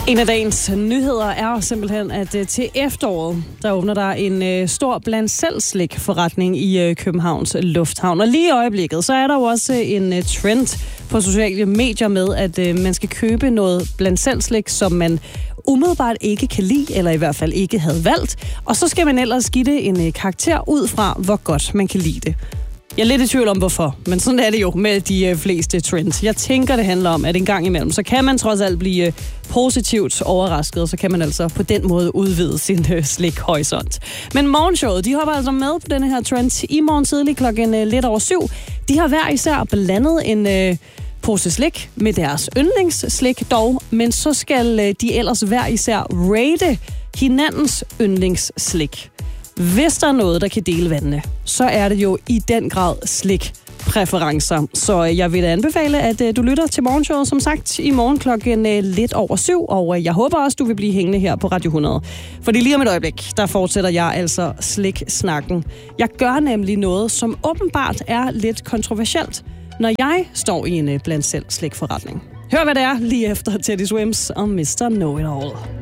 En af dagens nyheder er simpelthen, at til efteråret, der åbner der en stor bland selv slik forretning i Københavns Lufthavn. Og lige i øjeblikket, så er der jo også en trend på sociale medier med, at man skal købe noget bland selv slik, som man umiddelbart ikke kan lide, eller i hvert fald ikke havde valgt. Og så skal man ellers give det en karakter ud fra, hvor godt man kan lide det. Jeg er lidt i tvivl om, hvorfor, men sådan er det jo med de fleste trends. Jeg tænker, det handler om, at en gang imellem, så kan man trods alt blive positivt overrasket, og så kan man altså på den måde udvide sin slikhorisont. Men morgenshowet, de hopper altså med på denne her trend i morgen tidlig klokken lidt over 7. De har hver især blandet en pose slik med deres yndlingsslik dog, men så skal de ellers hver især rate hinandens yndlingsslik. Hvis der er noget, der kan dele vandene, så er det jo i den grad slikpræferencer. Så jeg vil anbefale, at du lytter til morgenshowet, som sagt, i morgen klokken lidt over 7. Og jeg håber også, du vil blive hængende her på Radio 100. Fordi lige om et øjeblik, der fortsætter jeg altså slik-snakken. Jeg gør nemlig noget, som åbenbart er lidt kontroversielt, når jeg står i en blandt selv slikforretning. Hør, hvad det er lige efter Teddy Swims og Mr. Know It All.